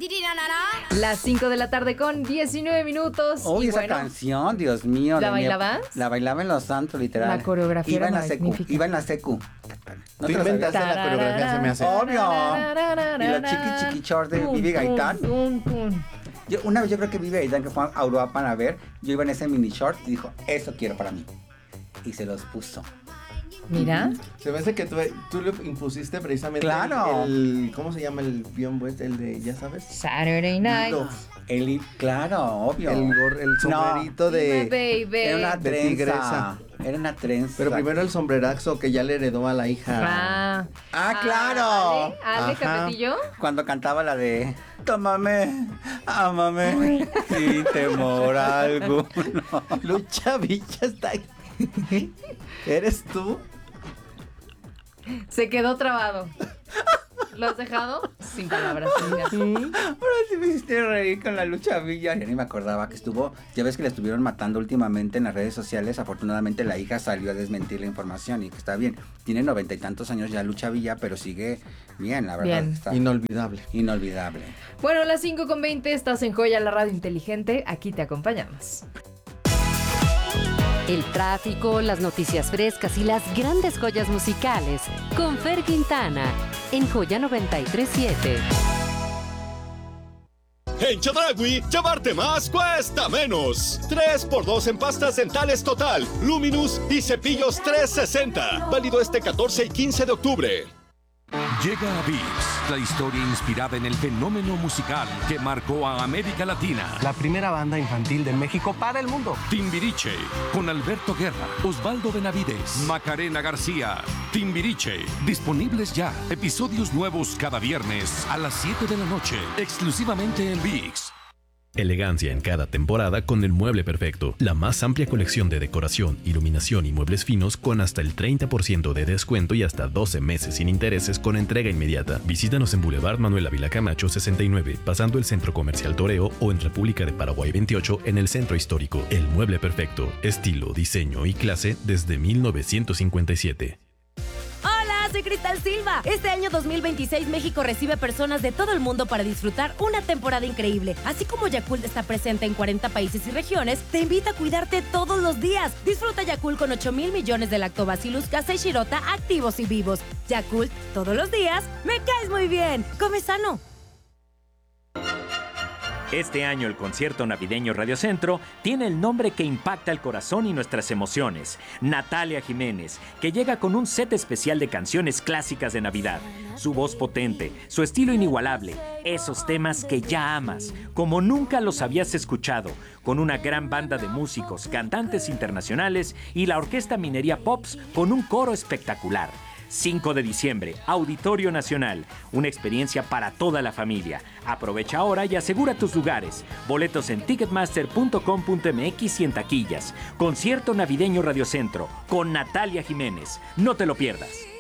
Las 5 de la tarde con 19 minutos. Uy, y esa bueno, canción, Dios mío. ¿la de mi- bailabas? La bailaba en los santos, literal. La coreografía iba era en la secu. magnífica. Iba en la secu. ¿No Tú te lo inventaste sabías? la coreografía, se me hace. Obvio. Y los chiqui shorts de Vivi Gaitán. Una vez yo creo que Vivi Gaitán, que fue a Uruapan a ver, yo iba en ese mini short y dijo, eso quiero para mí. Y se los puso. Mira. Se me hace que tú le impusiste precisamente Claro. ¿cómo se llama el biombo este? El de, ya sabes. Saturday Night. Love. Claro, obvio. El sombrerito de Baby. Era una de trenza. tigresa. Era una trenza. Pero primero el sombrerazo que ya le heredó a la hija. Claro. Ale Ajá. Capetillo. Cuando cantaba la de tómame, ámame, sin temor alguno. Lucha Villa está ahí. ¿Eres tú? Se quedó trabado. ¿Lo has dejado? Sin palabras. Mira. Ahora sí me hiciste reír con la Lucha Villa. Ya ni me acordaba que estuvo. Ya ves que la estuvieron matando últimamente en las redes sociales. Afortunadamente la hija salió a desmentir la información y que está bien. Tiene 90 y tantos años ya Lucha Villa, pero sigue bien, la verdad. Bien. Está Inolvidable. inolvidable. Bueno, las 5:20, estás en Joya, la radio inteligente. Aquí te acompañamos. El tráfico, las noticias frescas y las grandes joyas musicales con Fer Quintana en Joya 93.7. En Chedraui, llevarte más cuesta menos. 3x2 en pastas dentales Total, Luminous y cepillos 360. Válido este 14 y 15 de octubre. Llega a Vips, la historia inspirada en el fenómeno musical que marcó a América Latina. La primera banda infantil de México para el mundo. Timbiriche, con Alberto Guerra, Osvaldo Benavides, Macarena García. Timbiriche, disponibles ya. Episodios nuevos cada viernes a las 7 de la noche, exclusivamente en ViX. Elegancia en cada temporada con el mueble perfecto. La más amplia colección de decoración, iluminación y muebles finos con hasta el 30% de descuento y hasta 12 meses sin intereses con entrega inmediata. Visítanos en Boulevard Manuel Ávila Camacho 69, pasando el Centro Comercial Toreo, o en República de Paraguay 28 en el Centro Histórico. El mueble perfecto. Estilo, diseño y clase desde 1957. Soy Cristal Silva. Este año 2026 México recibe personas de todo el mundo para disfrutar una temporada increíble. Así como Yakult está presente en 40 países y regiones, te invita a cuidarte todos los días. Disfruta Yakult con 8,000 millones de lactobacillus casei shirota activos y vivos. Yakult, todos los días, me caes muy bien. Come sano. Este año el concierto navideño Radio Centro tiene el nombre que impacta el corazón y nuestras emociones. Natalia Jiménez, que llega con un set especial de canciones clásicas de Navidad. Su voz potente, su estilo inigualable, esos temas que ya amas, como nunca los habías escuchado, con una gran banda de músicos, cantantes internacionales y la Orquesta Minería Pops con un coro espectacular. 5 de diciembre, Auditorio Nacional, una experiencia para toda la familia. Aprovecha ahora y asegura tus lugares. Boletos en ticketmaster.com.mx y en taquillas. Concierto navideño Radio Centro con Natalia Jiménez. No te lo pierdas.